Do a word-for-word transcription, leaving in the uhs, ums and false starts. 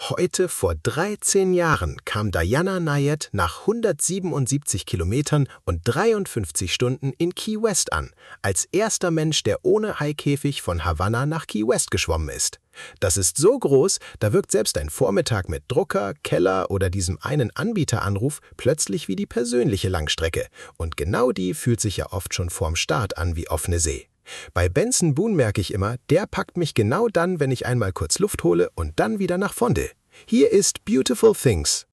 Heute vor dreizehn Jahren kam Diana Nayed nach hundertsiebenundsiebzig Kilometern und dreiundfünfzig Stunden in Key West an, als erster Mensch, der ohne Haikäfig von Havanna nach Key West geschwommen ist. Das ist so groß, da wirkt selbst ein Vormittag mit Drucker, Keller oder diesem einen Anbieteranruf plötzlich wie die persönliche Langstrecke. Und genau die fühlt sich ja oft schon vorm Start an wie offene See. Bei Benson Boone merke ich immer, der packt mich genau dann, wenn ich einmal kurz Luft hole und dann wieder nach Fondé. Hier ist Beautiful Things.